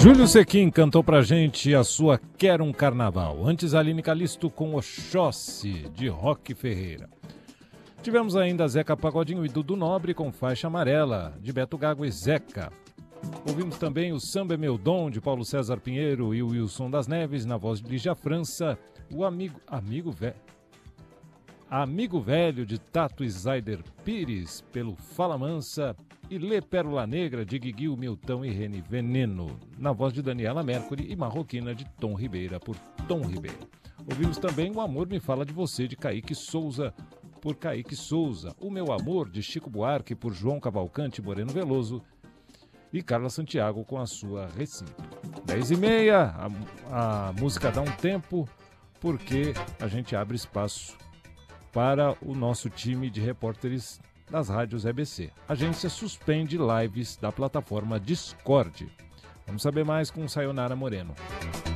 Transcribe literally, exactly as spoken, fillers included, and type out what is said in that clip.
Júlio Sequin cantou pra gente a sua Quero um Carnaval. Antes, Aline Calisto com Oxóssi, de Roque Ferreira. Tivemos ainda Zeca Pagodinho e Dudu Nobre com Faixa Amarela, de Beto Gago e Zeca. Ouvimos também o Samba é Meu Dom, de Paulo César Pinheiro e o Wilson das Neves, na voz de Lígia França. O Amigo... Amigo Velho... Amigo Velho, de Tato e Zaider Pires, pelo Fala Mansa. E Lê Pérola Negra, de Guiguil, Milton e Reni Veneno, na voz de Daniela Mercury, e Marroquina, de Tom Ribeira, por Tom Ribeira. Ouvimos também O Amor Me Fala de Você, de Kaique Souza, por Kaique Souza. O Meu Amor, de Chico Buarque, por João Cavalcante e Moreno Veloso. E Carla Santiago com a sua Recinto. Dez e meia, a, a música dá um tempo, porque a gente abre espaço para o nosso time de repórteres das rádios E B C. A agência suspende lives da plataforma Discord. Vamos saber mais com Sayonara Moreno.